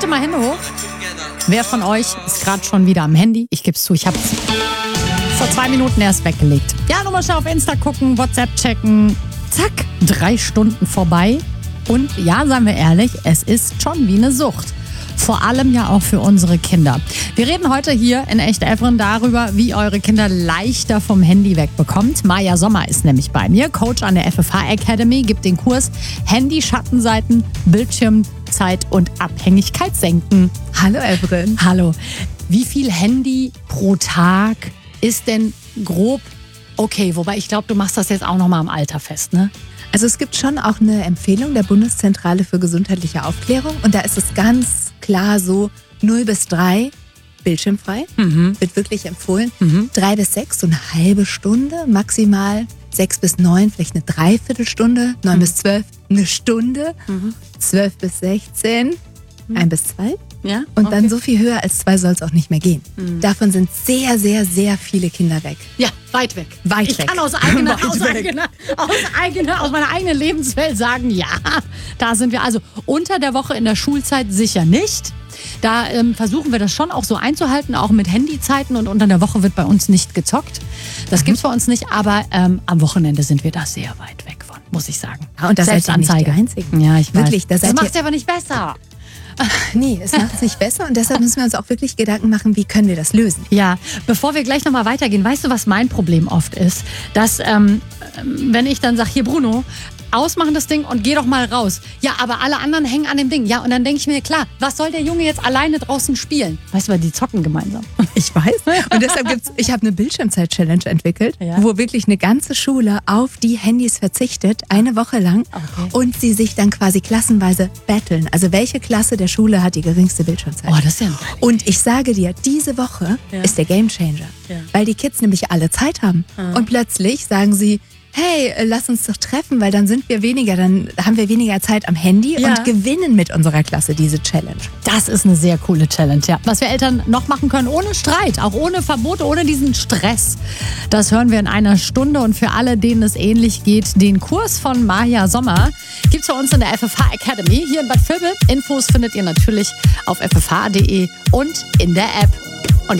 mal Hände hoch. Wer von euch ist gerade schon wieder am Handy? Ich gebe es zu, ich habe es vor 2 Minuten erst weggelegt. Ja, nur mal schnell auf Insta gucken, WhatsApp checken. Zack, 3 Stunden vorbei. Und ja, seien wir ehrlich, es ist schon wie eine Sucht. Vor allem ja auch für unsere Kinder. Wir reden heute hier in Echt Evren darüber, wie eure Kinder leichter vom Handy wegbekommt. Maja Sommer ist nämlich bei mir, Coach an der FFH Academy, gibt den Kurs Handy, Schattenseiten, Bildschirmzeit und Abhängigkeit senken. Hallo Evren. Hallo. Wie viel Handy pro Tag ist denn grob okay? Wobei ich glaube, du machst das jetzt auch nochmal am Alter fest, ne? Also es gibt schon auch eine Empfehlung der Bundeszentrale für gesundheitliche Aufklärung und da ist es ganz klar so 0 bis 3 bildschirmfrei, wird wirklich empfohlen. 3 bis 6 so eine halbe Stunde, maximal 6 bis 9 vielleicht eine Dreiviertelstunde, 9 bis 12 eine Stunde, 12 bis 16 1 bis 2. Ja? Und dann so viel höher als 2 soll es auch nicht mehr gehen. Davon sind sehr, sehr, sehr viele Kinder weg. Ja, weit weg. Weit ich weg. kann aus meiner eigenen Lebenswelt sagen, ja, da sind wir. Also unter der Woche in der Schulzeit sicher nicht. Da versuchen wir das schon auch so einzuhalten, auch mit Handyzeiten. Und unter der Woche wird bei uns nicht gezockt. Das gibt's bei uns nicht, aber am Wochenende sind wir da sehr weit weg von, muss ich sagen. Ja, und das seid ihr nicht die Einzigen. Ja, ich weiß. Wirklich, das macht es aber nicht besser. Nee, es macht es nicht besser und deshalb müssen wir uns auch wirklich Gedanken machen, wie können wir das lösen. Ja, bevor wir gleich nochmal weitergehen, weißt du, was mein Problem oft ist? Dass, wenn ich dann sage, hier Bruno, ausmachen das Ding und geh doch mal raus. Ja, aber alle anderen hängen an dem Ding. Ja, und dann denke ich mir, klar, was soll der Junge jetzt alleine draußen spielen? Weißt du, weil die zocken gemeinsam. Ich weiß. Und deshalb ich habe eine Bildschirmzeit-Challenge entwickelt, wo wirklich eine ganze Schule auf die Handys verzichtet, eine Woche lang. Okay. Und sie sich dann quasi klassenweise battlen. Also welche Klasse der Schule hat die geringste Bildschirmzeit? Oh, das ist ja ein Und ich sage dir, diese Woche ist der Gamechanger. Ja. Weil die Kids nämlich alle Zeit haben. Und plötzlich sagen sie, hey, lass uns doch treffen, weil dann haben wir weniger Zeit am Handy und gewinnen mit unserer Klasse diese Challenge. Das ist eine sehr coole Challenge, ja. Was wir Eltern noch machen können, ohne Streit, auch ohne Verbote, ohne diesen Stress, das hören wir in einer Stunde. Und für alle, denen es ähnlich geht, den Kurs von Maja Sommer gibt's bei uns in der FFH Academy hier in Bad Vilbel. Infos findet ihr natürlich auf ffh.de und in der App.